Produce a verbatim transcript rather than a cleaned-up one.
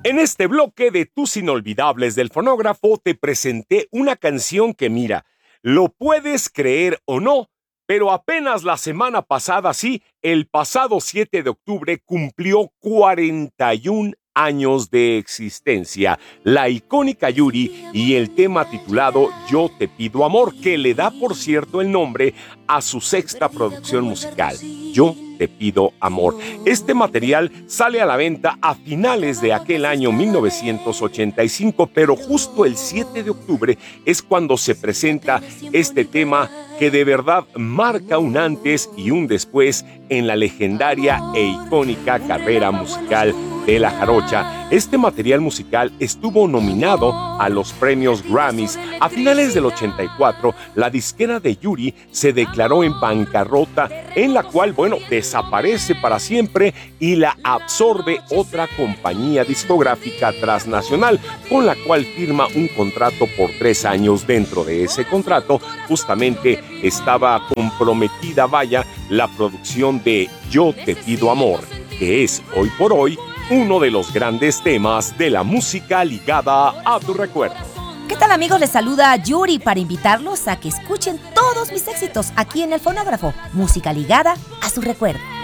En este bloque de Tus Inolvidables del Fonógrafo te presenté una canción que, mira, lo puedes creer o no, pero apenas la semana pasada, sí, el pasado siete de octubre cumplió cuarenta y un años de existencia. La icónica Yuri y el tema titulado Yo te pido amor, que le da, por cierto, el nombre a su sexta producción musical, Yo te pido amor. Este material sale a la venta a finales de aquel año mil novecientos ochenta y cinco, pero justo el siete de octubre es cuando se presenta este tema que de verdad marca un antes y un después en la legendaria e icónica carrera musical de la jarocha. Este material musical estuvo nominado a los premios Grammys. A finales del ochenta y cuatro, la disquera de Yuri se declaró en bancarrota, en la cual, bueno, desaparece para siempre y la absorbe otra compañía discográfica transnacional, con la cual firma un contrato por tres años. Dentro de ese contrato, justamente estaba comprometida, vaya, la producción de Yo te pido amor, que es hoy por hoy uno de los grandes temas de la música ligada a tu recuerdo. ¿Qué tal, amigos? Les saluda Yuri para invitarlos a que escuchen todos mis éxitos aquí en el Fonógrafo, música ligada a su recuerdo.